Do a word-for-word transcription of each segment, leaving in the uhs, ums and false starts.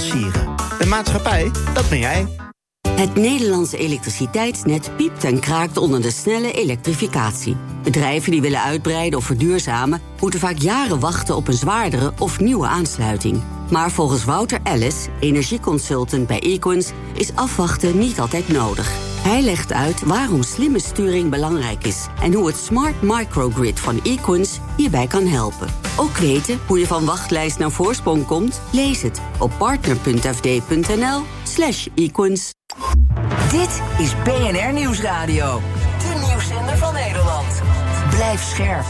sieren. De maatschappij, dat ben jij. Het Nederlandse elektriciteitsnet piept en kraakt onder de snelle elektrificatie. Bedrijven die willen uitbreiden of verduurzamen moeten vaak jaren wachten op een zwaardere of nieuwe aansluiting. Maar volgens Wouter Ellis, energieconsultant bij Equans, is afwachten niet altijd nodig. Hij legt uit waarom slimme sturing belangrijk is en hoe het Smart Microgrid van Equans hierbij kan helpen. Ook weten hoe je van wachtlijst naar voorsprong komt? Lees het op partner.fd.nl slash Equans. Dit is B N R Nieuwsradio, de nieuwszender van Nederland. Blijf scherp.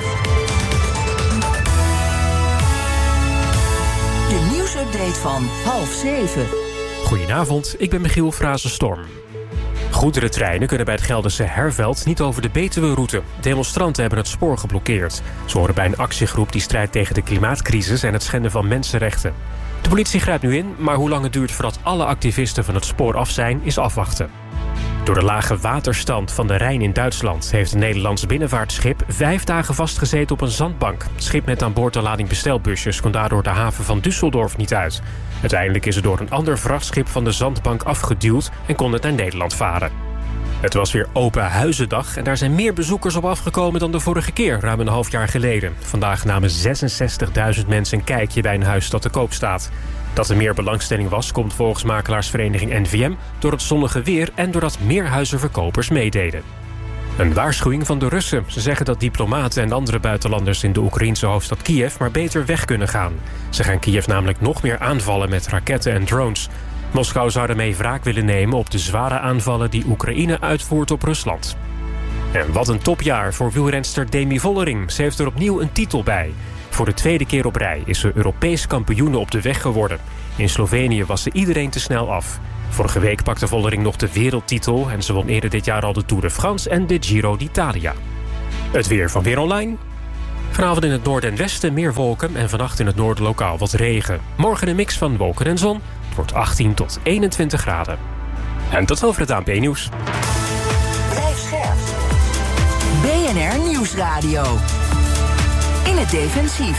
De nieuwsupdate van half zeven. Goedenavond, ik ben Michiel Frazenstorm. Goederentreinen kunnen bij het Gelderse Herveld niet over de Betuwe-route. Demonstranten hebben het spoor geblokkeerd. Ze horen bij een actiegroep die strijdt tegen de klimaatcrisis en het schenden van mensenrechten. De politie grijpt nu in, maar hoe lang het duurt voordat alle activisten van het spoor af zijn, is afwachten. Door de lage waterstand van de Rijn in Duitsland heeft een Nederlands binnenvaartschip vijf dagen vastgezeten op een zandbank. Het schip met aan boord een lading bestelbusjes kon daardoor de haven van Düsseldorf niet uit. Uiteindelijk is het door een ander vrachtschip van de zandbank afgeduwd en kon het naar Nederland varen. Het was weer open huizendag en daar zijn meer bezoekers op afgekomen dan de vorige keer, ruim een half jaar geleden. Vandaag namen zesenzestigduizend mensen een kijkje bij een huis dat te koop staat. Dat er meer belangstelling was, komt volgens makelaarsvereniging N V M door het zonnige weer en doordat meer huizenverkopers meededen. Een waarschuwing van de Russen. Ze zeggen dat diplomaten en andere buitenlanders in de Oekraïense hoofdstad Kiev maar beter weg kunnen gaan. Ze gaan Kiev namelijk nog meer aanvallen met raketten en drones. Moskou zou daarmee wraak willen nemen op de zware aanvallen die Oekraïne uitvoert op Rusland. En wat een topjaar voor wielrenster Demi Vollering. Ze heeft er opnieuw een titel bij. Voor de tweede keer op rij is ze Europees kampioene op de weg geworden. In Slovenië was ze iedereen te snel af. Vorige week pakte Vollering nog de wereldtitel en ze won eerder dit jaar al de Tour de France en de Giro d'Italia. Het weer van Weer Online. Vanavond in het noorden en westen meer wolken en vannacht in het noorden lokaal wat regen. Morgen een mix van wolken en zon. Het wordt achttien tot eenentwintig graden. En tot over het A N P-nieuws. Blijf scherp. B N R Nieuwsradio. In het defensief.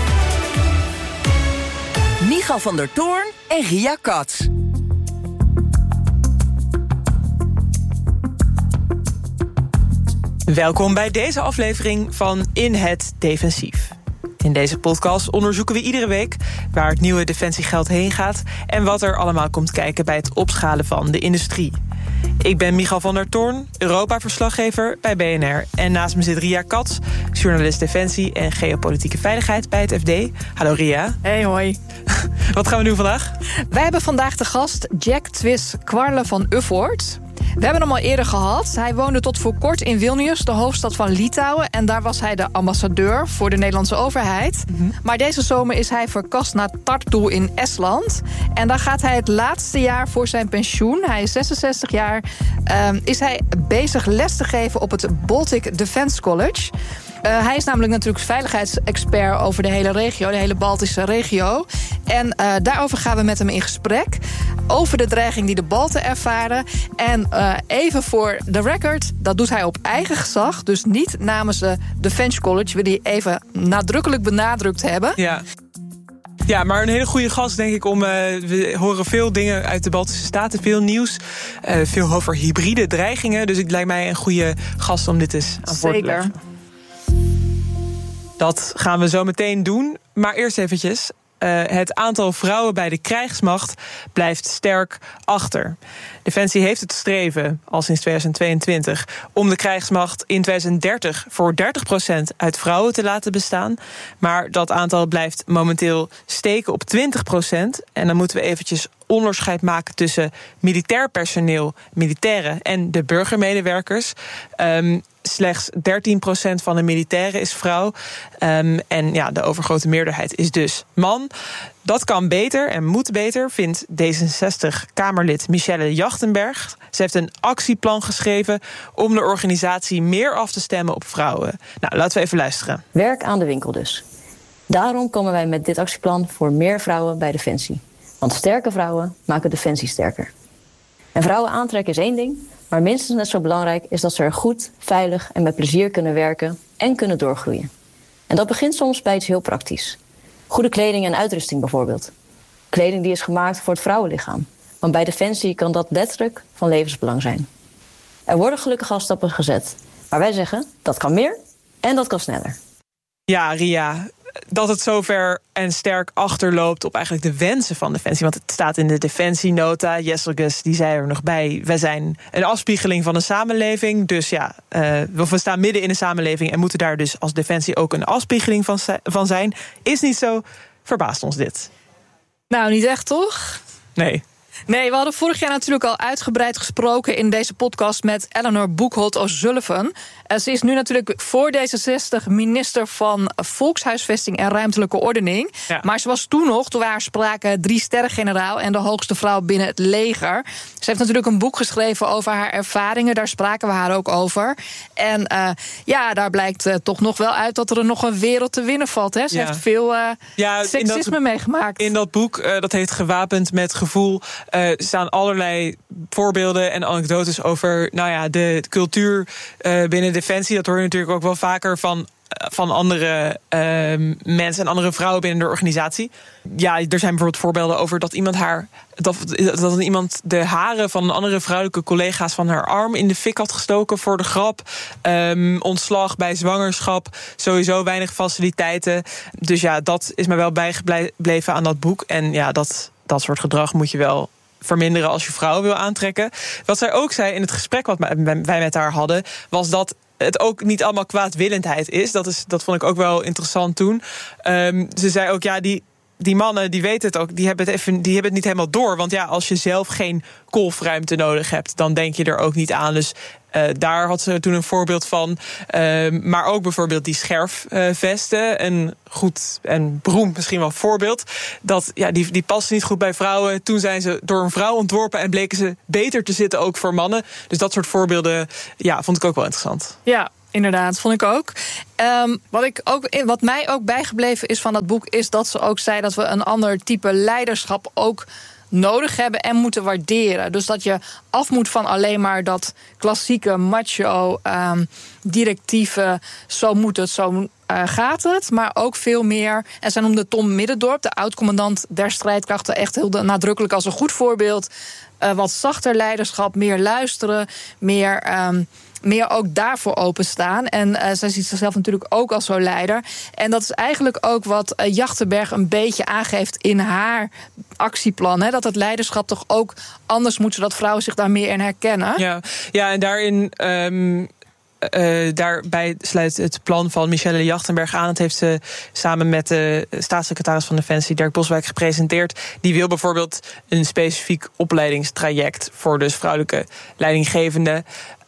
Michal van der Toorn en Ria Katz. Welkom bij deze aflevering van In het Defensief. In deze podcast onderzoeken we iedere week waar het nieuwe defensiegeld heen gaat en wat er allemaal komt kijken bij het opschalen van de industrie. Ik ben Michal van der Toorn, Europa-verslaggever bij B N R. En naast me zit Ria Katz, journalist Defensie en Geopolitieke Veiligheid bij het F D. Hallo Ria. Hey, hoi. Wat gaan we doen vandaag? Wij hebben vandaag de gast Jack Twiss Kwarle van Ufvoort. We hebben hem al eerder gehad. Hij woonde tot voor kort in Vilnius, de hoofdstad van Litouwen. En daar was hij de ambassadeur voor de Nederlandse overheid. Mm-hmm. Maar deze zomer is hij verkast naar Tartu in Estland. En daar gaat hij het laatste jaar voor zijn pensioen. Hij is zesenzestig jaar. Um, is hij bezig les te geven op het Baltic Defence College. Uh, hij is namelijk natuurlijk veiligheidsexpert over de hele regio, de hele Baltische regio. En uh, daarover gaan we met hem in gesprek. Over de dreiging die de Balten ervaren. En uh, even voor de record, dat doet hij op eigen gezag. Dus niet namens de Defence College, wil hij even nadrukkelijk benadrukt hebben. Ja. Ja, maar een hele goede gast, denk ik, om... Uh, we horen veel dingen uit de Baltische Staten, veel nieuws. Uh, veel over hybride dreigingen. Dus het lijkt mij een goede gast om dit eens aan voor te leggen. Dat gaan we zo meteen doen. Maar eerst eventjes. Uh, het aantal vrouwen bij de krijgsmacht blijft sterk achter. Defensie heeft het streven, al sinds tweeduizend tweeëntwintig... om de krijgsmacht in tweeduizend dertig voor dertig procent uit vrouwen te laten bestaan. Maar dat aantal blijft momenteel steken op twintig procent. En dan moeten we eventjes onderscheid maken tussen militair personeel, militairen en de burgermedewerkers. Um, Slechts dertien procent van de militairen is vrouw. Um, en ja, de overgrote meerderheid is dus man. Dat kan beter en moet beter, vindt D zesenzestig-Kamerlid Michelle Jachtenberg. Ze heeft een actieplan geschreven om de organisatie meer af te stemmen op vrouwen. Nou, laten we even luisteren. Werk aan de winkel dus. Daarom komen wij met dit actieplan voor meer vrouwen bij Defensie. Want sterke vrouwen maken Defensie sterker. En vrouwen aantrekken is één ding, maar minstens net zo belangrijk is dat ze er goed, veilig en met plezier kunnen werken en kunnen doorgroeien. En dat begint soms bij iets heel praktisch. Goede kleding en uitrusting bijvoorbeeld. Kleding die is gemaakt voor het vrouwenlichaam. Want bij Defensie kan dat letterlijk van levensbelang zijn. Er worden gelukkig al stappen gezet. Maar wij zeggen, dat kan meer en dat kan sneller. Ja, Ria, dat het zover en sterk achterloopt op eigenlijk de wensen van Defensie. Want het staat in de Defensienota. Jesselgus, die zei er nog bij, wij zijn een afspiegeling van een samenleving. Dus ja, uh, we staan midden in een samenleving en moeten daar dus als Defensie ook een afspiegeling van, van zijn. Is niet zo, verbaast ons dit. Nou, niet echt, toch? Nee. Nee, we hadden vorig jaar natuurlijk al uitgebreid gesproken in deze podcast met Eleanor Boekholt O'Sullivan. Ze is nu natuurlijk voor D zesenzestig minister van Volkshuisvesting en Ruimtelijke Ordening. Ja. Maar ze was toen nog, toen we haar spraken, drie sterrengeneraal en de hoogste vrouw binnen het leger. Ze heeft natuurlijk een boek geschreven over haar ervaringen. Daar spraken we haar ook over. En uh, ja, daar blijkt uh, toch nog wel uit dat er nog een wereld te winnen valt. Hè? Ze ja. heeft veel uh, ja, seksisme in dat, meegemaakt. In dat boek, uh, dat heet Gewapend met Gevoel, Uh, staan allerlei voorbeelden en anekdotes over nou ja, de cultuur uh, binnen Defensie. Dat hoor je natuurlijk ook wel vaker van, van andere uh, mensen en andere vrouwen binnen de organisatie. Ja, er zijn bijvoorbeeld voorbeelden over dat iemand haar dat, dat iemand de haren van andere vrouwelijke collega's van haar arm in de fik had gestoken voor de grap. Um, ontslag bij zwangerschap, sowieso weinig faciliteiten. Dus ja, dat is mij wel bijgebleven aan dat boek. En ja, dat, dat soort gedrag moet je wel verminderen als je vrouwen wil aantrekken. Wat zij ook zei in het gesprek wat wij met haar hadden, was dat het ook niet allemaal kwaadwillendheid is. Dat, is, dat vond ik ook wel interessant toen. Um, ze zei ook, ja, die, die mannen die weten het ook, die hebben het, even, die hebben het niet helemaal door. Want ja, als je zelf geen kolfruimte nodig hebt, dan denk je er ook niet aan. Dus Uh, daar had ze toen een voorbeeld van. Uh, maar ook bijvoorbeeld die scherfvesten. Uh, een goed en beroemd misschien wel voorbeeld. Dat, ja, die, die passen niet goed bij vrouwen. Toen zijn ze door een vrouw ontworpen en bleken ze beter te zitten ook voor mannen. Dus dat soort voorbeelden, ja, vond ik ook wel interessant. Ja, inderdaad, vond ik ook. Um, wat, ik ook wat mij ook bijgebleven is van dat boek, is dat ze ook zei dat we een ander type leiderschap ook nodig hebben en moeten waarderen. Dus dat je af moet van alleen maar dat klassieke macho um, directieve, zo moet het, zo uh, gaat het. Maar ook veel meer, en zij noemde Tom Middendorp, de oud-commandant der strijdkrachten, echt heel nadrukkelijk als een goed voorbeeld. Uh, wat zachter leiderschap, meer luisteren, meer Um, meer ook daarvoor openstaan. En uh, zij ziet zichzelf natuurlijk ook als zo'n leider. En dat is eigenlijk ook wat uh, Jachtenberg een beetje aangeeft in haar actieplan. Hè? Dat het leiderschap toch ook anders moet, zodat vrouwen zich daar meer in herkennen. Ja, ja en daarin Um... Uh, daarbij sluit het plan van Michelle Jachtenberg aan. Dat heeft ze samen met de staatssecretaris van Defensie, Dirk Boswijk, gepresenteerd. Die wil bijvoorbeeld een specifiek opleidingstraject voor dus vrouwelijke leidinggevenden.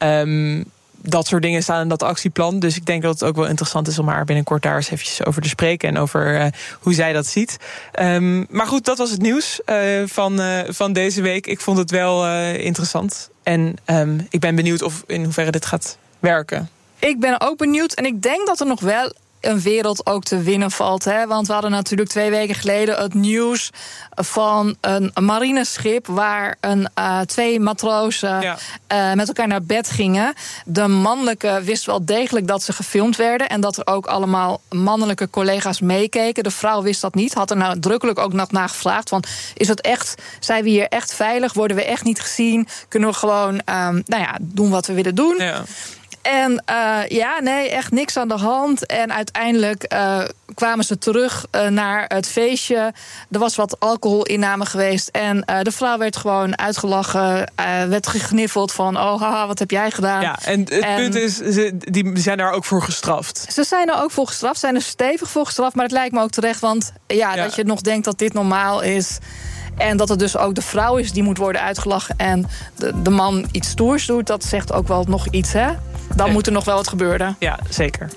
Um, dat soort dingen staan in dat actieplan. Dus ik denk dat het ook wel interessant is om haar binnenkort daar eens eventjes over te spreken. En over uh, hoe zij dat ziet. Um, maar goed, dat was het nieuws uh, van, uh, van deze week. Ik vond het wel uh, interessant. En um, ik ben benieuwd of in hoeverre dit gaat werken. Ik ben ook benieuwd en ik denk dat er nog wel een wereld ook te winnen valt. Hè? Want we hadden natuurlijk twee weken geleden het nieuws van een marineschip waar een, uh, twee matrozen ja. uh, met elkaar naar bed gingen. De mannelijke wist wel degelijk dat ze gefilmd werden en dat er ook allemaal mannelijke collega's meekeken. De vrouw wist dat niet, had er nadrukkelijk ook nog naar gevraagd. Van, is het echt, zijn we hier echt veilig? Worden we echt niet gezien? Kunnen we gewoon um, nou ja, doen wat we willen doen? Ja. En uh, ja, nee, echt niks aan de hand. En uiteindelijk uh, kwamen ze terug uh, naar het feestje. Er was wat alcoholinname geweest. En uh, de vrouw werd gewoon uitgelachen. Uh, werd gegniffeld van, oh haha, wat heb jij gedaan? Ja, en het en, punt is, ze, die zijn daar ook voor gestraft. Ze zijn er ook voor gestraft, zijn er stevig voor gestraft. Maar het lijkt me ook terecht, want ja, ja. dat je nog denkt dat dit normaal is. En dat het dus ook de vrouw is die moet worden uitgelachen en de, de man iets stoers doet, dat zegt ook wel nog iets, hè? Dan nee. moet er nog wel wat gebeuren. Ja, zeker.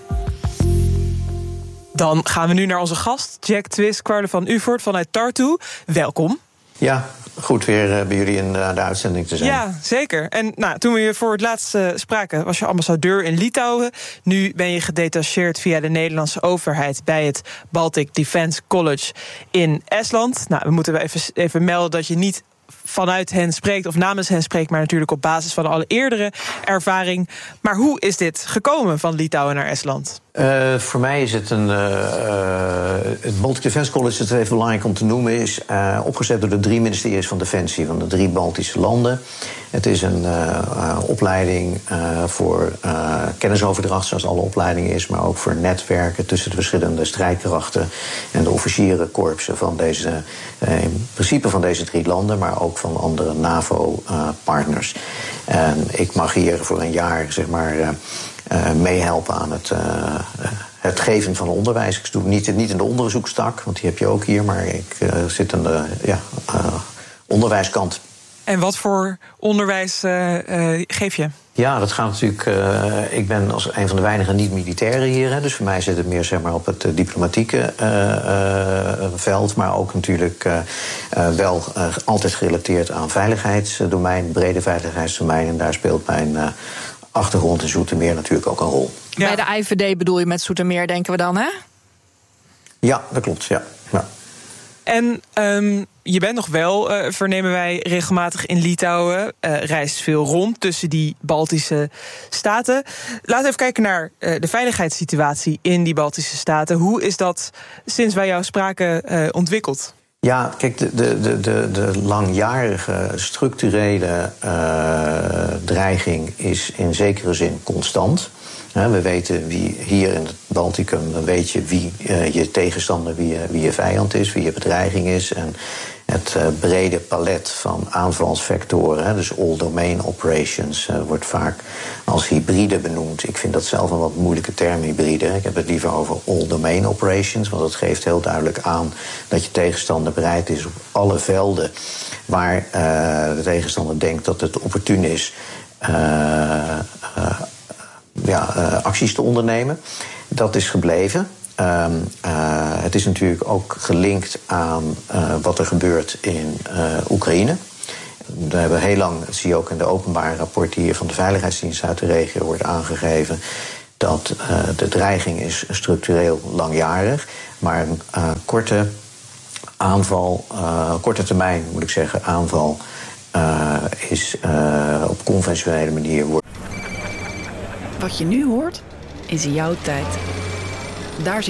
Dan gaan we nu naar onze gast, Jack Twiss Quarle van Uvert vanuit Tartu. Welkom. Ja, goed weer bij jullie in de uitzending te zijn. Ja, zeker. En nou, toen we je voor het laatst uh, spraken, was je ambassadeur in Litouwen. Nu ben je gedetacheerd via de Nederlandse overheid bij het Baltic Defence College in Estland. Nou, we moeten even, even melden dat je niet vanuit hen spreekt of namens hen spreekt, maar natuurlijk op basis van alle eerdere ervaring. Maar hoe is dit gekomen van Litouwen naar Estland? Uh, voor mij is het een. Uh, uh, het Baltic Defence College, het is even belangrijk om te noemen, is uh, opgezet door de drie ministeries van Defensie van de drie Baltische landen. Het is een uh, uh, opleiding uh, voor uh, kennisoverdracht, zoals alle opleidingen is, maar ook voor netwerken tussen de verschillende strijdkrachten en de officierenkorpsen van deze, uh, in principe van deze drie landen, maar ook van andere NAVO-partners. Uh, en ik mag hier voor een jaar, zeg maar, Uh, Uh, meehelpen aan het, uh, het geven van onderwijs. Ik doe niet, niet in de onderzoekstak, want die heb je ook hier, maar ik uh, zit aan de ja, uh, onderwijskant. En wat voor onderwijs uh, uh, geef je? Ja, dat gaat natuurlijk. Uh, ik ben als een van de weinige niet-militairen hier. Hè, dus voor mij zit het meer, zeg maar, op het uh, diplomatieke uh, uh, veld. Maar ook natuurlijk uh, uh, wel uh, altijd gerelateerd aan veiligheidsdomein, brede veiligheidsdomein. En daar speelt mijn Uh, achtergrond in Zoetermeer natuurlijk ook een rol. Ja. Bij de I V D bedoel je met Zoetermeer, denken we dan, hè? Ja, dat klopt, ja. ja. En um, je bent nog wel, uh, vernemen wij, regelmatig in Litouwen. Uh, reist veel rond tussen die Baltische staten. Laten we even kijken naar uh, de veiligheidssituatie in die Baltische staten. Hoe is dat sinds wij jou spraken uh, ontwikkeld? Ja, kijk, de, de, de, de langjarige structurele uh, dreiging is in zekere zin constant. Uh, we weten wie hier in het Balticum, dan weet je wie uh, je tegenstander, wie je, wie je vijand is, wie je bedreiging is. En het uh, brede palet van aanvalsvectoren, hè, dus all domain operations, uh, wordt vaak als hybride benoemd. Ik vind dat zelf een wat moeilijke term, hybride. Ik heb het liever over all domain operations, want dat geeft heel duidelijk aan dat je tegenstander bereid is op alle velden waar uh, de tegenstander denkt dat het opportun is Uh, uh, ja, uh, acties te ondernemen. Dat is gebleven. Um, uh, het is natuurlijk ook gelinkt aan uh, wat er gebeurt in uh, Oekraïne. We hebben heel lang, dat zie je ook in de openbare rapporten hier van de Veiligheidsdienst uit de regio, wordt aangegeven dat uh, de dreiging is structureel langjarig, maar een uh, korte aanval, uh, korte termijn moet ik zeggen, aanval uh, is uh, op conventionele manier. Wat je nu hoort, is jouw tijd. Daar zit